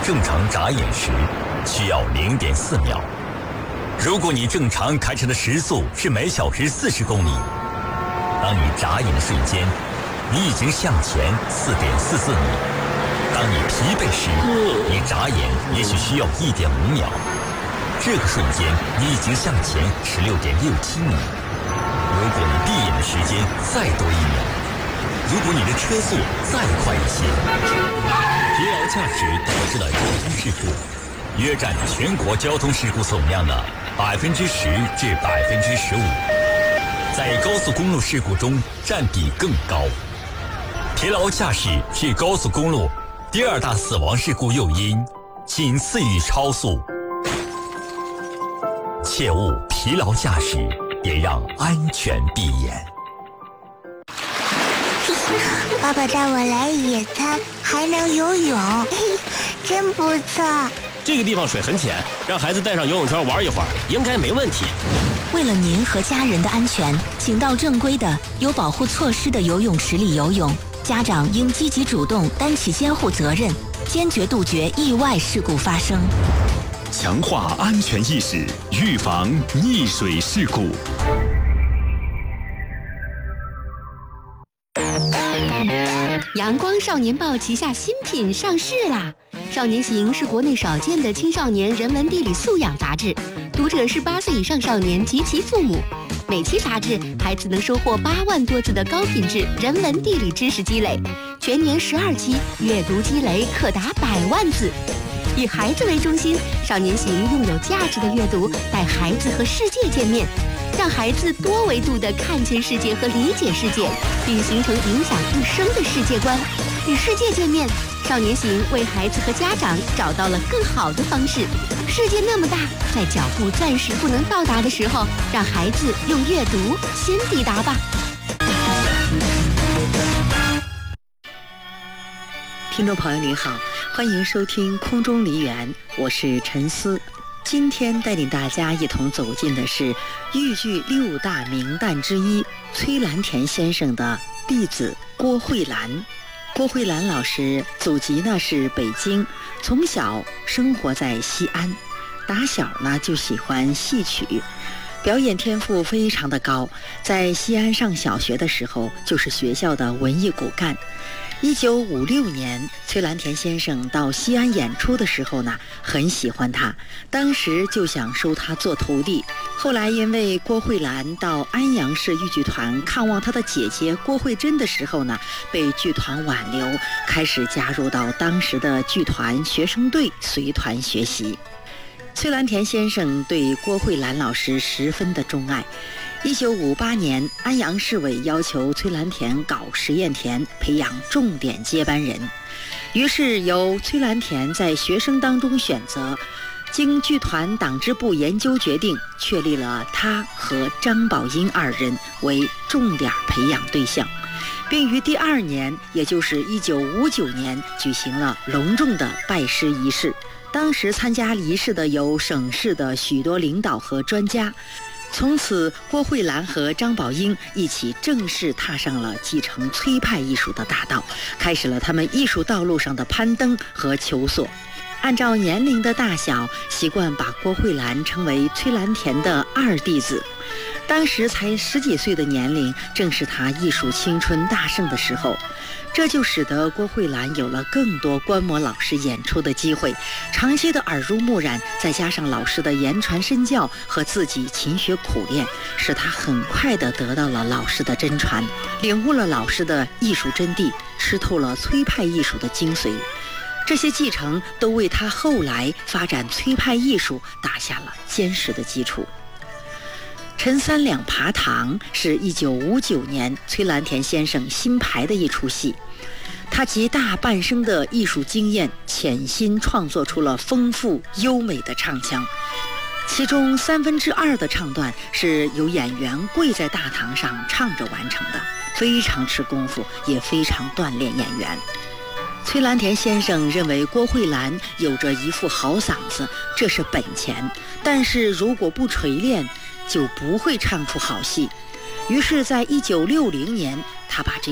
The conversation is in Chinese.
正常眨眼时需要0.4秒。如果你正常开车的时速是每小时40公里，当你眨眼的瞬间，你已经向前4.44米。当你疲惫时，你眨眼也许需要1.5秒。这个瞬间，你已经向前16.67米。如果你闭眼的时间再多1秒，如果你的车速再快一些，疲劳驾驶导致的交通事故约占全国交通事故总量的10%至15%，在高速公路事故中占比更高。疲劳驾驶是高速公路第2大死亡事故诱因，仅次于超速。切勿疲劳驾驶，也让安全闭眼。 爸爸带我来野餐，还能游泳，真不错。 这个地方水很浅，让孩子带上游泳圈玩一会儿，应该没问题。 为了您和家人的安全，请到正规的、有保护措施的游泳池里游泳。家长应积极主动，担起监护责任，坚决杜绝意外事故发生。 强化安全意识，预防溺水事故。 阳光少年报旗下新品上市啦！少年行是国内少见的青少年人文地理素养杂志，读者是8岁以上少年及其父母。每期杂志，孩子能收获8万多字的高品质人文地理知识积累，全年12期，阅读积累可达100万字。以孩子为中心，少年行用有价值的阅读带孩子和世界见面，让孩子多维度地看见世界和理解世界，并形成影响一生的世界观。与世界见面，少年行为孩子和家长找到了更好的方式。世界那么大，在脚步暂时不能到达的时候，让孩子用阅读先抵达吧。 听众朋友您好，欢迎收听空中梨园，我是陈思。今天带领大家一同走进的是豫剧6大名旦之一崔兰田先生的弟子郭慧兰。郭慧兰老师祖籍呢是北京，从小生活在西安，打小呢就喜欢戏曲，表演天赋非常的高。在西安上小学的时候，就是学校的文艺骨干。1956年，崔兰田先生到西安演出的时候呢，很喜欢他，当时就想收他做徒弟。后来因为郭慧兰到安阳市豫剧团看望他的姐姐郭慧珍的时候呢，被剧团挽留，开始加入到当时的剧团学生队随团学习。崔兰田先生对郭慧兰老师十分的钟爱。1958年，安阳市委要求崔兰田搞实验田，培养重点接班人。于是由崔兰田在学生当中选择，经剧团党支部研究决定，确立了他和张宝英2人为重点培养对象，并于第2年，也就是1959年，举行了隆重的拜师仪式。当时参加仪式的有省市的许多领导和专家。从此，郭慧兰和张宝英一起正式踏上了继承崔派艺术的大道，开始了他们艺术道路上的攀登和求索。按照年龄的大小，习惯把郭慧兰称为崔兰田的2弟子。当时才10几岁的年龄，正是他艺术青春大盛的时候，这就使得郭慧兰有了更多观摩老师演出的机会，长期的耳濡目染，再加上老师的言传身教和自己勤学苦练，使他很快地得到了老师的真传，领悟了老师的艺术真谛，吃透了崔派艺术的精髓。这些继承都为他后来发展崔派艺术打下了坚实的基础。陈三两爬堂是1959年崔兰田先生新排的一出戏，他集大半生的艺术经验，潜心创作出了丰富优美的唱腔，其中2/3的唱段是由演员跪在大堂上唱着完成的，非常吃功夫，也非常锻炼演员。崔兰田先生认为郭慧兰有着一副好嗓子，这是本钱，但是如果不锤炼，就不会唱出好戏。于是在1960年，他把这